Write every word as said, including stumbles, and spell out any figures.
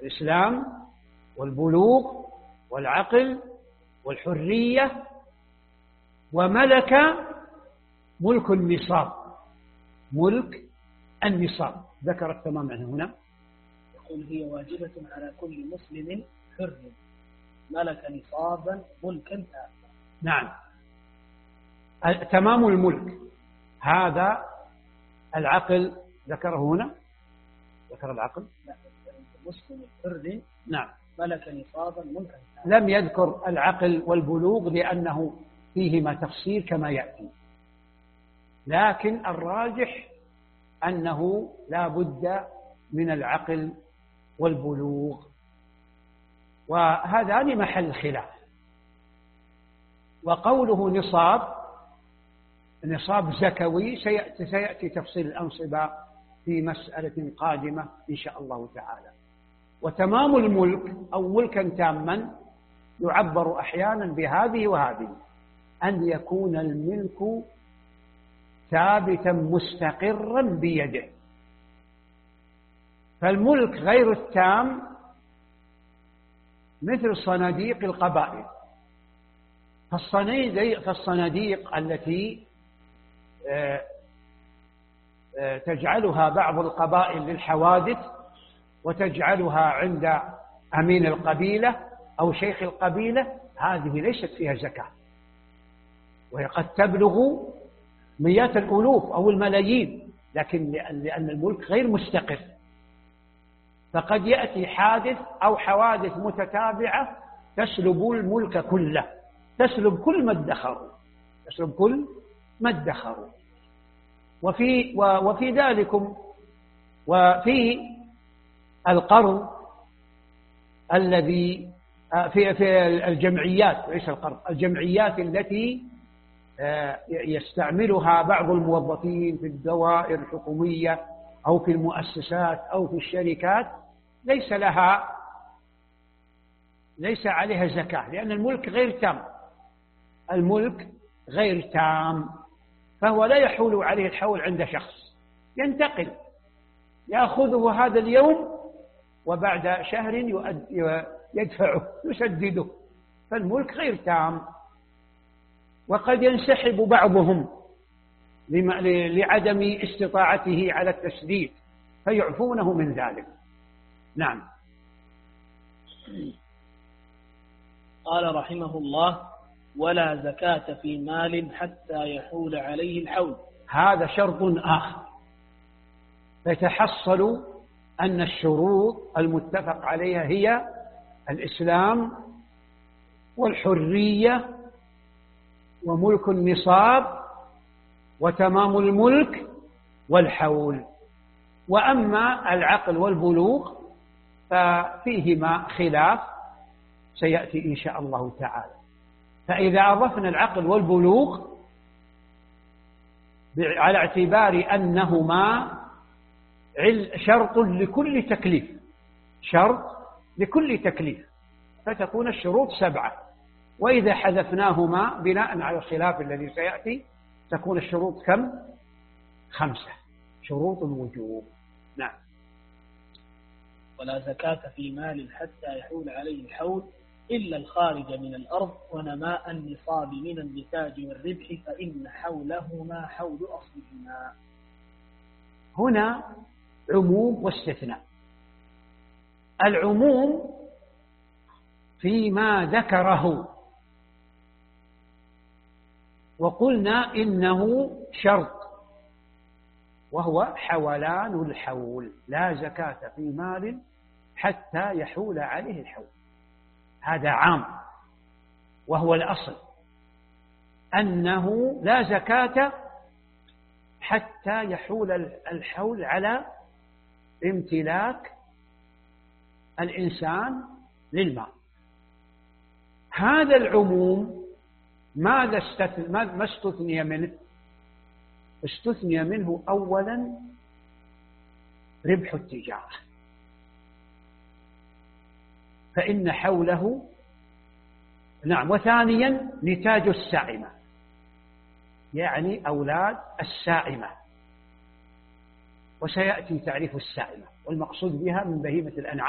الإسلام والبلوغ والعقل والحرية، وملك ملك النصاب، ملك النصاب، ذكر التمام عنه هنا. يقول هي واجبة على كل مسلم حر ملك نصابا ملكا تاما. نعم، تمام الملك هذا العقل ذكره هنا، ذكر العقل. مسلم حر نعم، ملك نصابا ملكا تاما. لم يذكر العقل والبلوغ لأنه فيهما تفصيل كما يأتي، لكن الراجح أنه لا بد من العقل والبلوغ، وهذان محل خلاف. وقوله نصاب، نصاب زكوي، سيأتي, سيأتي تفصيل الأنصبة في مسألة قادمة إن شاء الله تعالى. وتمام الملك أو ملكا تاما يعبر أحيانا بهذه وهذه، أن يكون الملك ثابتا مستقرا بيده. فالملك غير التام مثل صناديق القبائل، فالصناديق التي تجعلها بعض القبائل للحوادث وتجعلها عند أمين القبيلة أو شيخ القبيلة، هذه ليست فيها زكاة، وهي قد تبلغ مئات الألوف أو الملايين، لكن لأن الملك غير مستقر، فقد يأتي حادث أو حوادث متتابعة تسلب الملك كله، تسلب كل ما ادخروا، تسلب كل ما ادخروا. وفي وفي ذلكم وفي القرض الذي في في الجمعيات، ليس القرض، الجمعيات التي يستعملها بعض الموظفين في الدوائر الحكومية أو في المؤسسات أو في الشركات، ليس لها ليس عليها زكاة، لأن الملك غير تام، الملك غير تام، فهو لا يحول عليه الحول عند شخص، ينتقل، يأخذه هذا اليوم وبعد شهر يدفعه يسدده، فالملك غير تام. وقد ينسحب بعضهم لعدم استطاعته على التسديد فيعفونه من ذلك. نعم. قال رحمه الله: ولا زكاة في مال حتى يحول عليه الحول. هذا شرط آخر، فيتحصل أن الشروط المتفق عليها هي الإسلام والحرية وملك النصاب وتمام الملك والحول. وأما العقل والبلوغ ففيهما خلاف سيأتي إن شاء الله تعالى. فإذا أضفنا العقل والبلوغ على اعتبار أنهما شرط لكل تكليف، شرط لكل تكليف، فتكون الشروط سبعة. وإذا حذفناهما بناء على الخلاف الذي سيأتي تكون الشروط كم؟ خمسة، شروط الوجوب. نعم. ولا زكاة في مال حتى يحول عليه الحول إلا الخارج من الأرض ونماء النصاب من النتاج والربح فإن حولهما حول أصلهما. هنا عموم واستثناء. العموم فيما ذكره، وقلنا إنه شرط وهو حولان الحول، لا زكاة في مال حتى يحول عليه الحول، هذا عام، وهو الأصل أنه لا زكاة حتى يحول الحول على امتلاك الإنسان للمال. هذا العموم ماذا استثنى ما استثني منه؟ استثني منه أولا ربح التجارة، فإن حوله نعم، وثانيا نتاج السائمة، يعني أولاد السائمة، وسيأتي تعريف السائمة، والمقصود بها من بهيمة الأنعام.